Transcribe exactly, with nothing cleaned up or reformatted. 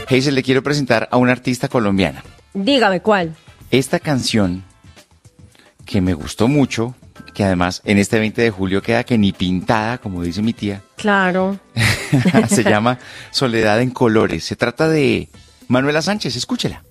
Hazel, le quiero presentar a una artista colombiana. Dígame, ¿cuál? Esta canción que me gustó mucho, que además en este veinte de julio queda que ni pintada, como dice mi tía. Claro. Se llama Soledad en Colores. Se trata de Manuela Sánchez, escúchela.